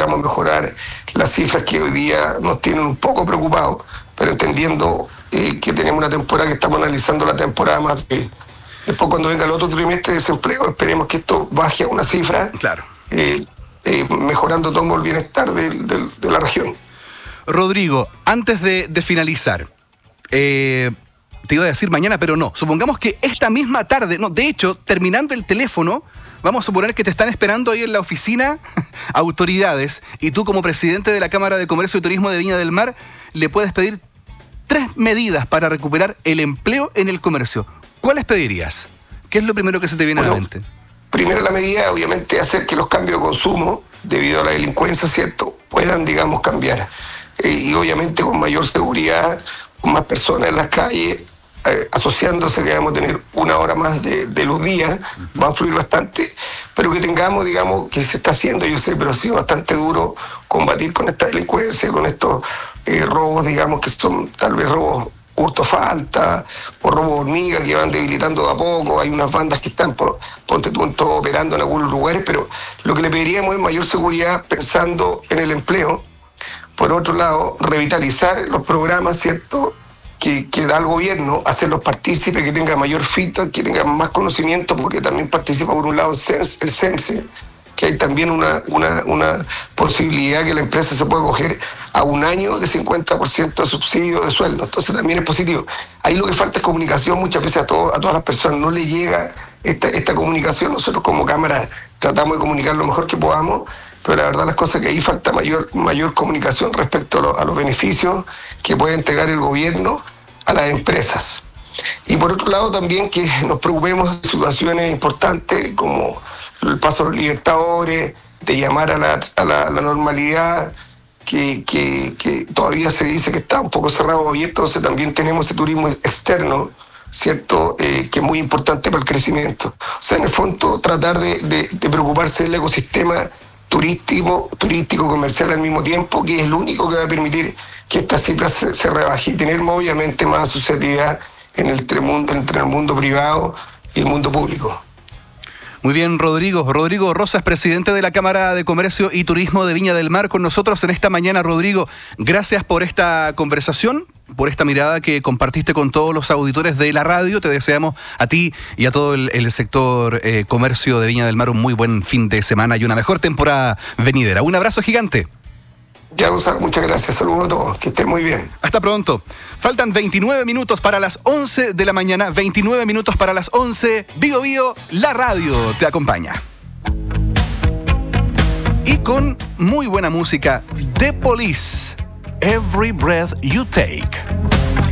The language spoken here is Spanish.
digamos, mejorar las cifras que hoy día nos tienen un poco preocupados, pero entendiendo que tenemos una temporada que estamos analizando la temporada más de... Después, cuando venga el otro trimestre de desempleo, esperemos que esto baje a una cifra, claro, mejorando todo el bienestar de la región. Rodrigo, antes de finalizar, te iba a decir mañana, pero no. Supongamos que esta misma tarde, no, de hecho, terminando el teléfono, vamos a suponer que te están esperando ahí en la oficina autoridades y tú, como presidente de la Cámara de Comercio y Turismo de Viña del Mar, le puedes pedir 3 medidas para recuperar el empleo en el comercio. ¿Cuáles pedirías? ¿Qué es lo primero que se te viene a la mente? Primero, la medida, obviamente, hacer que los cambios de consumo, debido a la delincuencia, ¿cierto?, puedan, digamos, cambiar. Y obviamente con mayor seguridad, con más personas en las calles, asociándose, que vamos a tener 1 hora más de los días, va a influir bastante, pero que tengamos, digamos, que se está haciendo, yo sé, pero ha sido bastante duro combatir con esta delincuencia, con estos robos, digamos, que son tal vez robos hurto falta o robo hormiga, que van debilitando de a poco. Hay unas bandas que están, ponte tú, operando en algunos lugares, pero lo que le pediríamos es mayor seguridad pensando en el empleo. Por otro lado, revitalizar los programas, ¿cierto?, que da el gobierno, hacerlos partícipes, que tengan mayor feedback, que tengan más conocimiento, porque también participa por un lado el CENSE, que hay también una posibilidad que la empresa se pueda coger a 1 año de 50% de subsidio de sueldo. Entonces también es positivo. Ahí lo que falta es comunicación. Muchas veces a todas las personas no le llega esta comunicación. Nosotros como Cámara tratamos de comunicar lo mejor que podamos, pero la verdad las cosas que ahí falta mayor comunicación respecto a los beneficios que puede entregar el gobierno a las empresas. Y por otro lado también que nos preocupemos de situaciones importantes como el paso de los libertadores, de llamar a la normalidad, que todavía se dice que está un poco cerrado o abierto. Entonces también tenemos ese turismo externo, ¿cierto?, que es muy importante para el crecimiento. O sea, en el fondo tratar de preocuparse del ecosistema turístico, comercial al mismo tiempo, que es lo único que va a permitir que esta cifra se rebaje y tener obviamente más asociatividad entre el mundo privado y el mundo público. Muy bien, Rodrigo. Rodrigo Rosas, presidente de la Cámara de Comercio y Turismo de Viña del Mar, con nosotros en esta mañana. Rodrigo, gracias por esta conversación, por esta mirada que compartiste con todos los auditores de la radio. Te deseamos a ti y a todo el sector comercio de Viña del Mar un muy buen fin de semana y una mejor temporada venidera. Un abrazo gigante. Ya, Gonzalo, muchas gracias. Saludos a todos. Que estén muy bien. Hasta pronto. Faltan 29 minutos para las 11 de la mañana. 29 minutos para las 11. Bío Bío, la radio te acompaña. Y con muy buena música, The Police, Every Breath You Take.